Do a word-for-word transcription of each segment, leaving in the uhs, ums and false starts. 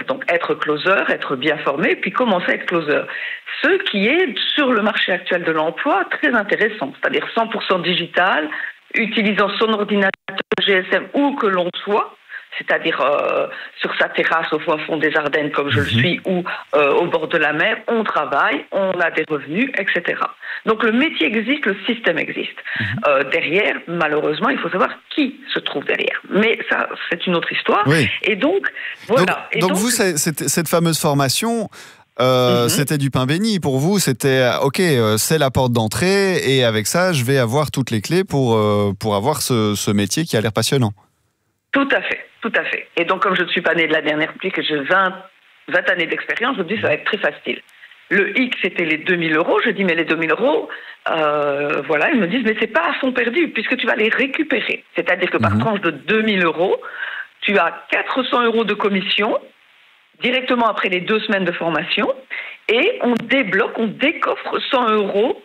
Donc être closer, être bien formé, puis commencer à être closer. Ce qui est, sur le marché actuel de l'emploi, très intéressant. C'est-à-dire cent pour cent digital, utilisant son ordinateur G S M où que l'on soit, c'est-à-dire euh, sur sa terrasse au fin fond des Ardennes comme je mmh. le suis, ou euh, au bord de la mer, on travaille, on a des revenus, et cetera. Donc le métier existe, le système existe. Mmh. Euh, derrière, malheureusement, il faut savoir qui se trouve derrière. Mais ça, c'est une autre histoire. Oui. Et donc, voilà. Donc, Et donc, donc vous, c'est, c'est, cette fameuse formation, euh, mmh. c'était du pain béni pour vous. C'était, OK, euh, c'est la porte d'entrée, et avec ça, je vais avoir toutes les clés pour, euh, pour avoir ce, ce métier qui a l'air passionnant. Tout à fait, tout à fait. Et donc, comme je ne suis pas née de la dernière pluie, que j'ai vingt, vingt années d'expérience, je me dis que ça va être très facile. Le hic, c'était les deux mille euros. Je dis, mais les deux mille euros, euh, voilà, ils me disent, mais c'est pas à fond perdu, puisque tu vas les récupérer. C'est-à-dire que par mmh. tranche de deux mille euros, tu as quatre cents euros de commission, directement après les deux semaines de formation, et on débloque, on décoffre cent euros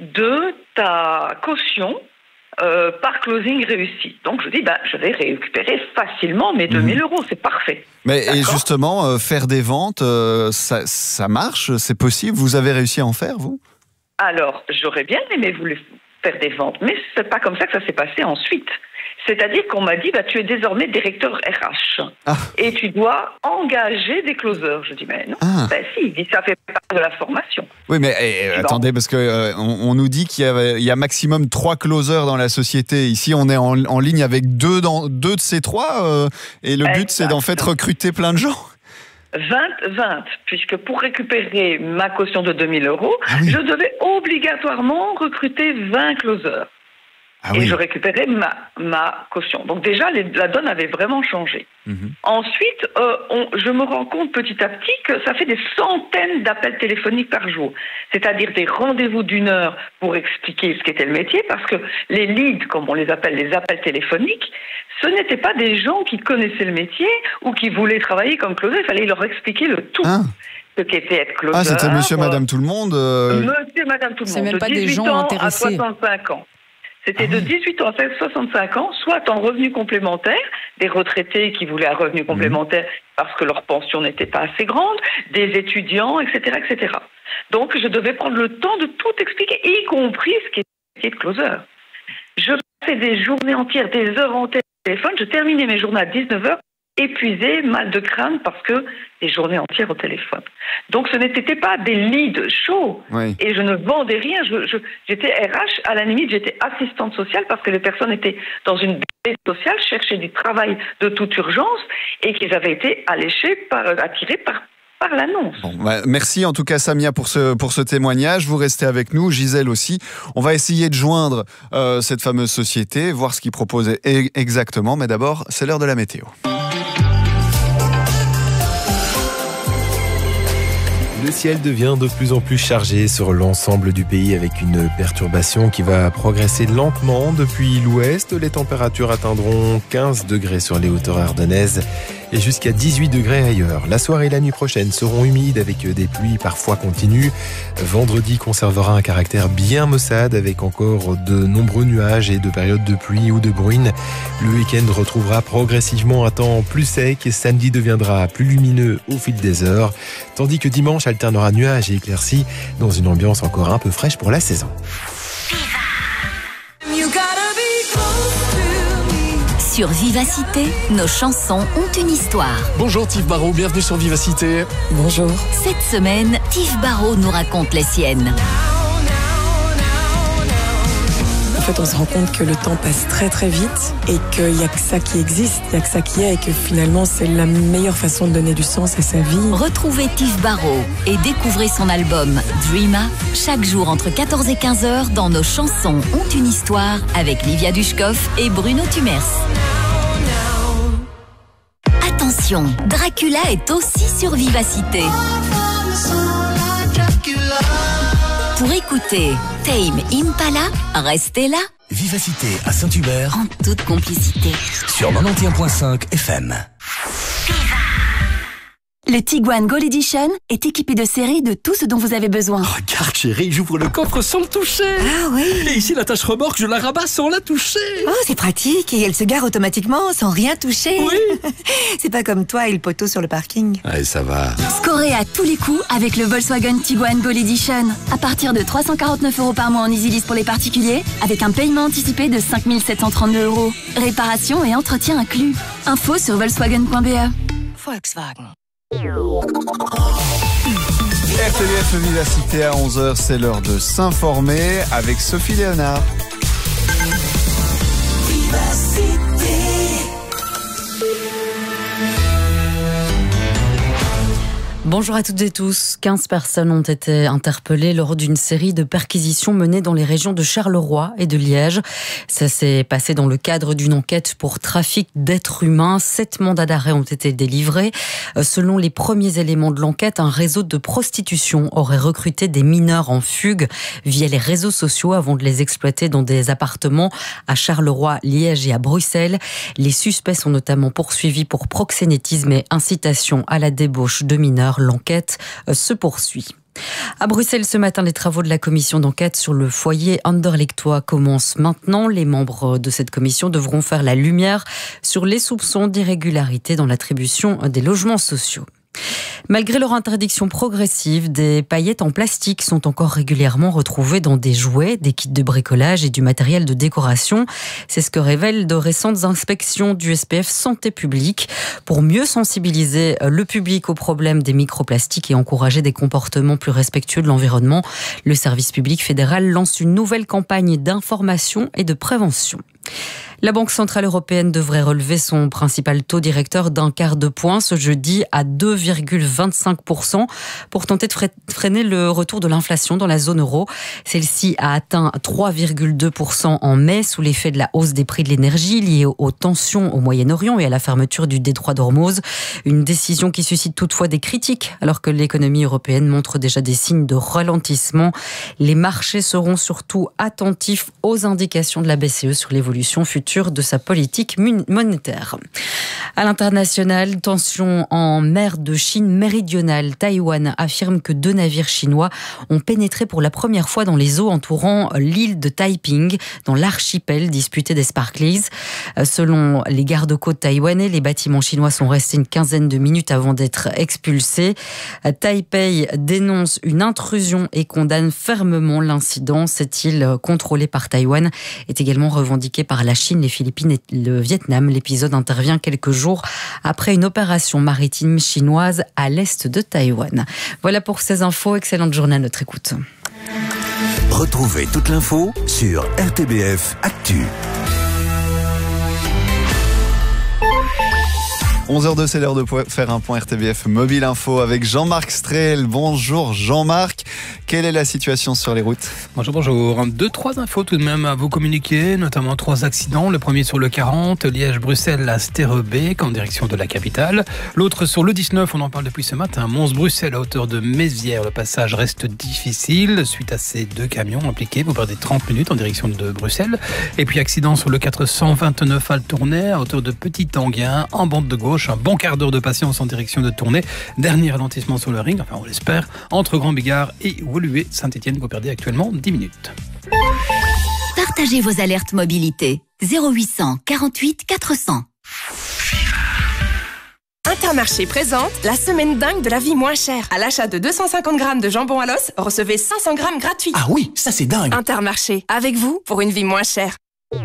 de ta caution, Euh, par closing réussi. Donc je dis, bah, je vais récupérer facilement mes deux mille euros, c'est parfait. Mais D'accord. Et justement, euh, faire des ventes, euh, ça, ça marche, c'est possible? Vous avez réussi à en faire, vous? Alors, j'aurais bien aimé vouloir faire des ventes, mais c'est pas comme ça que ça s'est passé ensuite. C'est-à-dire qu'on m'a dit, bah, tu es désormais directeur R H ah. et tu dois engager des closers. Je dis, mais non, ah. ben si, il dit, ça fait partie de la formation. Oui, mais eh, attendez, parce qu'on euh, on nous dit qu'il y a, il y a maximum trois closers dans la société. Ici, on est en, en ligne avec deux, dans, deux de ces trois, euh, et le but, Exactement. c'est d'en fait recruter plein de gens. vingt, vingt, puisque pour récupérer ma caution de deux mille euros, ah oui. je devais obligatoirement recruter vingt closers. Ah et oui. je récupérais ma, ma caution. Donc déjà, les, la donne avait vraiment changé. Mmh. Ensuite, euh, on, je me rends compte petit à petit que ça fait des centaines d'appels téléphoniques par jour. C'est-à-dire des rendez-vous d'une heure pour expliquer ce qu'était le métier, parce que les leads, comme on les appelle, les appels téléphoniques, ce n'étaient pas des gens qui connaissaient le métier ou qui voulaient travailler comme closer. Il fallait leur expliquer le tout. Ah. Ce qu'était être closer. Ah, c'était monsieur, euh, madame, tout le monde euh... Monsieur, madame, tout le C'est monde. même pas de des gens ans intéressés. à soixante-cinq ans. C'était ah oui. de dix-huit ans à soixante-cinq ans, soit en revenu complémentaire, des retraités qui voulaient un revenu complémentaire mmh. parce que leur pension n'était pas assez grande, des étudiants, et cetera, et cetera. Donc, je devais prendre le temps de tout expliquer, y compris ce qui était de closer. Je passais des journées entières, des heures entières au téléphone. Je terminais mes journées à dix-neuf heures, épuisée, mal de crâne, parce que des journées entières au téléphone. Donc ce n'était pas des leads chauds, oui. et je ne vendais rien. Je, je, j'étais R H, à la limite j'étais assistante sociale, parce que les personnes étaient dans une baisse sociale, cherchaient du travail de toute urgence, et qu'ils avaient été alléchés, par, attirés par par l'annonce. Bon, bah, merci en tout cas Samia pour ce, pour ce témoignage. Vous restez avec nous, Gisèle aussi. On va essayer de joindre euh, cette fameuse société, voir ce qu'ils proposent exactement, mais d'abord c'est l'heure de la météo. Le ciel devient de plus en plus chargé sur l'ensemble du pays avec une perturbation qui va progresser lentement depuis l'ouest. Les températures atteindront quinze degrés sur les hauteurs ardennaises et jusqu'à dix-huit degrés ailleurs. La soirée et la nuit prochaine seront humides avec des pluies parfois continues. Vendredi conservera un caractère bien maussade avec encore de nombreux nuages et de périodes de pluie ou de bruine. Le week-end retrouvera progressivement un temps plus sec et samedi deviendra plus lumineux au fil des heures, tandis que dimanche alternera nuages et éclaircies dans une ambiance encore un peu fraîche pour la saison. Sur Vivacité, nos chansons ont une histoire. Bonjour Tif Barrault, bienvenue sur Vivacité. Bonjour. Cette semaine, Tif Barrault nous raconte les siennes. En fait, on se rend compte que le temps passe très très vite et qu'il n'y a que ça qui existe, il n'y a que ça qui est et que finalement c'est la meilleure façon de donner du sens à sa vie. Retrouvez Tif Barrault et découvrez son album Dreama chaque jour entre quatorze et quinze heures dans Nos chansons ont une histoire avec Livia Dushkov et Bruno Tumers. Attention, Dracula est aussi sur Vivacité. Pour écouter Tame Impala, restez là. Vivacité à Saint-Hubert. En toute complicité. Sur quatre-vingt-onze virgule cinq F M. Le Tiguan Gold Edition est équipé de série de tout ce dont vous avez besoin. Regarde chérie, j'ouvre le coffre sans le toucher. Ah oui. Et ici la tâche remorque, je la rabats sans la toucher. Oh, c'est pratique, et elle se gare automatiquement sans rien toucher. Oui. C'est pas comme toi et le poteau sur le parking. Allez, ça va. Scorez à tous les coups avec le Volkswagen Tiguan Gold Edition. À partir de trois cent quarante-neuf euros par mois en EasyLease pour les particuliers, avec un paiement anticipé de cinq mille sept cent trente-deux euros. Réparation et entretien inclus. Info sur volkswagen point b e. Volkswagen. R T B F Vivacité à onze heures, c'est l'heure de s'informer avec Sophie Léonard. Bonjour à toutes et tous. quinze personnes ont été interpellées lors d'une série de perquisitions menées dans les régions de Charleroi et de Liège. Ça s'est passé dans le cadre d'une enquête pour trafic d'êtres humains. Sept mandats d'arrêt ont été délivrés. Selon les premiers éléments de l'enquête, un réseau de prostitution aurait recruté des mineurs en fugue via les réseaux sociaux avant de les exploiter dans des appartements à Charleroi, Liège et à Bruxelles. Les suspects sont notamment poursuivis pour proxénétisme et incitation à la débauche de mineurs. L'enquête se poursuit. À Bruxelles, ce matin, les travaux de la commission d'enquête sur le foyer Anderlechtois commencent maintenant. Les membres de cette commission devront faire la lumière sur les soupçons d'irrégularité dans l'attribution des logements sociaux. Malgré leur interdiction progressive, des paillettes en plastique sont encore régulièrement retrouvées dans des jouets, des kits de bricolage et du matériel de décoration. C'est ce que révèlent de récentes inspections du S P F Santé publique. Pour mieux sensibiliser le public au problème des microplastiques et encourager des comportements plus respectueux de l'environnement, le service public fédéral lance une nouvelle campagne d'information et de prévention. La Banque centrale européenne devrait relever son principal taux directeur d'un quart de point ce jeudi à deux virgule vingt-cinq pour cent pour tenter de freiner le retour de l'inflation dans la zone euro. Celle-ci a atteint trois virgule deux pour cent en mai sous l'effet de la hausse des prix de l'énergie liée aux tensions au Moyen-Orient et à la fermeture du détroit d'Ormuz. Une décision qui suscite toutefois des critiques alors que l'économie européenne montre déjà des signes de ralentissement. Les marchés seront surtout attentifs aux indications de la B C E sur l'évolution future de sa politique monétaire. À l'international, tension en mer de Chine méridionale. Taïwan affirme que deux navires chinois ont pénétré pour la première fois dans les eaux entourant l'île de Taiping, dans l'archipel disputé des Sparkleys. Selon les gardes-côtes taïwanais, les bâtiments chinois sont restés une quinzaine de minutes avant d'être expulsés. Taipei dénonce une intrusion et condamne fermement l'incident. Cette île contrôlée par Taïwan est également revendiquée par la Chine, les Philippines et le Vietnam. L'épisode intervient quelques jours après une opération maritime chinoise à l'est de Taïwan. Voilà pour ces infos. Excellente journée à notre écoute. Retrouvez toute l'info sur R T B F Actu. onze heures deux, c'est l'heure de faire un point R T B F Mobile Info avec Jean-Marc Strel. Bonjour Jean-Marc, quelle est la situation sur les routes ? Bonjour, bonjour. Deux, trois infos tout de même à vous communiquer, notamment trois accidents. Le premier sur le quarante, Liège-Bruxelles à Sterrebeek en direction de la capitale. L'autre sur le dix-neuf, on en parle depuis ce matin, Mons-Bruxelles à hauteur de Mézières. Le passage reste difficile suite à ces deux camions impliqués. Vous perdez trente minutes en direction de Bruxelles. Et puis accident sur le quatre cent vingt-neuf à Tournai à hauteur de Petit-Anguin en bande de gauche. Un bon quart d'heure de patience en direction de Tournai. Dernier ralentissement sur le ring, enfin on l'espère, entre Grand-Bigard et Woluwe-Saint-Étienne. Vous perdez actuellement dix minutes. Partagez vos alertes mobilité. zéro huit cent quarante-huit quatre cents. Intermarché présente la semaine dingue de la vie moins chère. À l'achat de deux cent cinquante grammes de jambon à l'os, recevez cinq cents grammes gratuits. Ah oui, ça c'est dingue. Intermarché, avec vous pour une vie moins chère.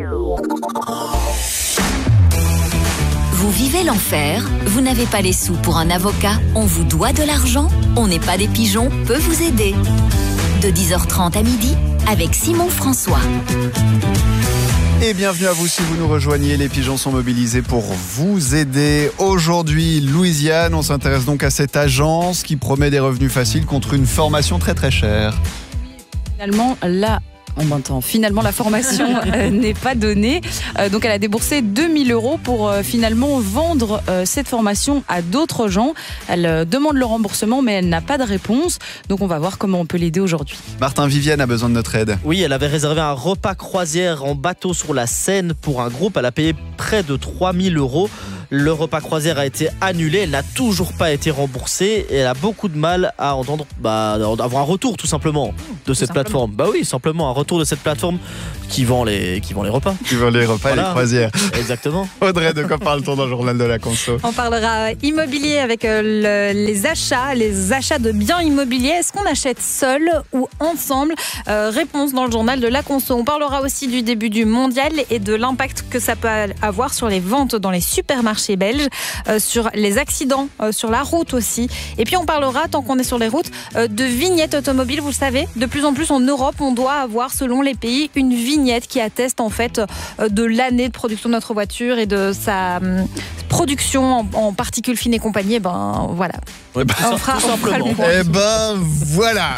Vous vivez l'enfer, vous n'avez pas les sous pour un avocat, on vous doit de l'argent, on n'est pas des pigeons, peut vous aider. De dix heures trente à midi, avec Simon François. Et bienvenue à vous si vous nous rejoignez. Les pigeons sont mobilisés pour vous aider. Aujourd'hui, Louisiane, on s'intéresse donc à cette agence qui promet des revenus faciles contre une formation très très chère. Finalement, là... On entend. Finalement, la formation euh, n'est pas donnée. Euh, donc, elle a déboursé deux mille euros pour euh, finalement vendre euh, cette formation à d'autres gens. Elle euh, demande le remboursement, mais elle n'a pas de réponse. Donc, on va voir comment on peut l'aider aujourd'hui. Martin, Viviane a besoin de notre aide. Oui, elle avait réservé un repas croisière en bateau sur la Seine pour un groupe. Elle a payé près de trois mille euros. Le repas croisière a été annulé, elle n'a toujours pas été remboursée et elle a beaucoup de mal à entendre, bah, avoir un retour tout simplement de cette simplement. plateforme. Bah oui, simplement un retour de cette plateforme qui vend les, qui vend les repas. Qui vend les repas Voilà. et les croisières. Exactement. Audrey, de quoi parle-t-on dans le journal de la conso? On parlera immobilier avec euh, le- les achats, les achats de biens immobiliers. Est-ce qu'on achète seul ou ensemble? Euh, Réponse dans le journal de la conso. On parlera aussi du début du mondial et de l'impact que ça peut avoir sur les ventes dans les supermarchés belges, euh, sur les accidents, euh, sur la route aussi. Et puis on parlera, tant qu'on est sur les routes, euh, de vignettes automobiles. Vous le savez, de plus en plus en Europe, on doit avoir, selon les pays, une vignette qui atteste en fait euh, de l'année de production de notre voiture et de sa hum, production en, en particules fines et compagnie. Eh ben voilà. Ouais, bah, On fera- tout on fera le simplement. point. Eh ben voilà.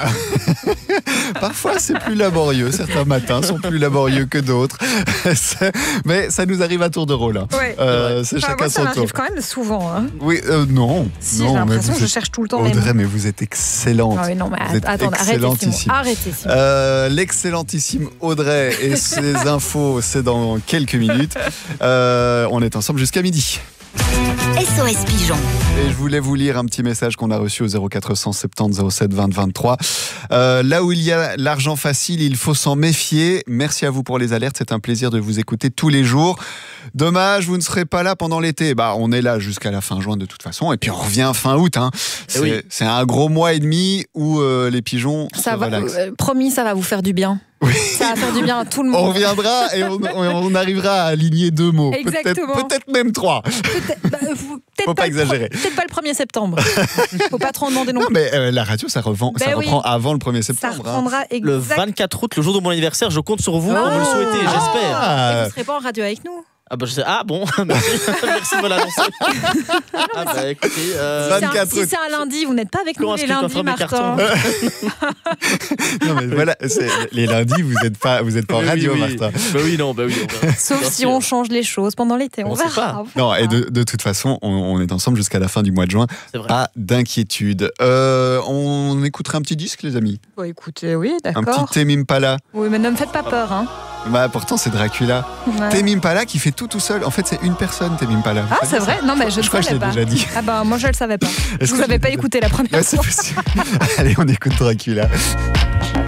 Parfois c'est plus laborieux, certains matins sont plus laborieux que d'autres. C'est- Mais ça nous arrive à tour de rôle. hein. Ouais. Euh, c'est Enfin, chacun moi, ça son tour. m'arrive quand même souvent. Hein. Oui, euh, non. Si, non, j'ai mais l'impression vous que je êtes- cherche tout le temps les Audrey, mots. mais vous êtes excellente. Ah oui, non, mais Vous êtes attends, arrêtez, excellentissime. Simon. Arrêtez, Simon. Euh, L'excellentissime Audrey et ses infos, c'est dans quelques minutes. Euh, on est ensemble jusqu'à midi. S O S Pigeon. Et je voulais vous lire un petit message qu'on a reçu au zéro quatre cent soixante-dix zéro sept vingt vingt-trois. Euh, là où il y a l'argent facile, il faut s'en méfier. Merci à vous pour les alertes. C'est un plaisir de vous écouter tous les jours. Dommage, vous ne serez pas là pendant l'été. Bah, on est là jusqu'à la fin juin de toute façon. Et puis on revient fin août. Hein. C'est oui. c'est un gros mois et demi où euh, les pigeons Ça se va, relaxent. euh, promis, ça va vous faire du bien. Ça va faire du bien à tout le monde. On reviendra et on, on- on arrivera à aligner deux mots. Peut-être Exactement. peut-être même trois. Peut-être bah, vous- peut-être Faut pas le pro- exagérer. Peut-être pas le premier septembre. Faut pas trop en demander non Non, plus. mais euh, la radio, ça, revend, Ben ça oui. reprend avant le premier Ça septembre. hein. reprendra Le exact. vingt-quatre août, le jour de mon anniversaire, je compte sur vous pour me le souhaiter, j'espère. Ah. Et vous serez pas en radio avec nous. Ah bah je sais. Ah bon, merci, merci de me l'annoncer. Ah bah écoutez, euh, Si c'est un- vingt-quatre si août. c'est un lundi, vous n'êtes pas avec Comment nous est-ce les que je lundis, dois faire mes Martin. cartons Non, mais voilà, c'est- les lundis, vous n'êtes pas, vous êtes pas en Oui, radio, oui, oui. Martin. Bah oui, non, bah oui. on verra. Sauf Bien si sûr. on change les choses pendant l'été. On, On sait verra. pas. On Non, verra. et de, de toute façon, on, on est ensemble jusqu'à la fin du mois de juin. C'est vrai. Pas d'inquiétude. Euh, on écoutera un petit disque, les amis. Bon, écoutez, oui, Un d'accord. petit Tame Impala. Oui, mais ne me faites pas peur. Hein. Bah, pourtant, c'est Dracula. Ouais. Tame Impala qui fait tout tout seul. En fait, c'est une personne, Tame Impala. Vous Ah, saviez c'est ça vrai? Non, mais je ne Je crois que je savais l'ai pas. déjà dit. Ah ben, moi, je ne le savais pas. Est-ce Vous que je n'avez l'ai pas déjà écouté la première Ouais, c'est fois. possible. Allez, on écoute Dracula.